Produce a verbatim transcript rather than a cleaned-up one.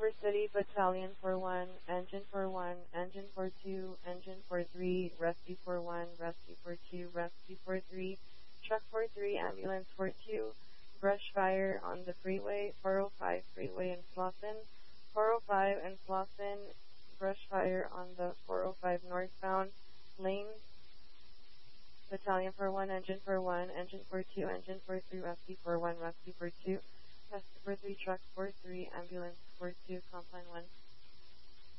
River City, Battalion four one, Engine four one, Engine four two, Engine four three, Rescue four one, Rescue four two, Rescue four three, Truck four three, Ambulance four two, brush fire on the freeway, four oh five freeway in Slauson, four oh five in Slauson, brush fire on the four oh five northbound lane, Battalion four one, Engine four one, Engine four two, Engine four three, Rescue four one, Rescue four two, Rescue four three, Truck four three, Ambulance four two, Compline one